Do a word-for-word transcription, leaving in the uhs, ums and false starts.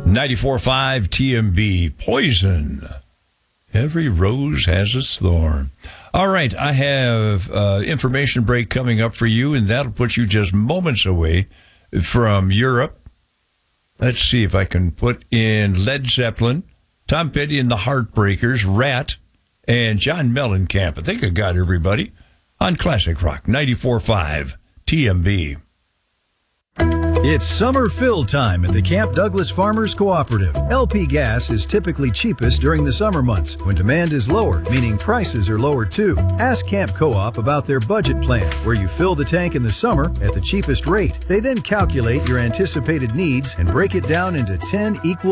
ninety-four point five T M B, Poison. Every rose has its thorn. All right, I have uh, information break coming up for you, and that'll put you just moments away from Europe. Let's see if I can put in Led Zeppelin, Tom Petty and the Heartbreakers, Rat, and John Mellencamp. I think I got everybody on Classic Rock, ninety-four point five T M B. It's summer fill time at the Camp Douglas Farmers Cooperative. L P gas is typically cheapest during the summer months when demand is lower, meaning prices are lower too. Ask Camp Co-op about their budget plan, where you fill the tank in the summer at the cheapest rate. They then calculate your anticipated needs and break it down into ten equal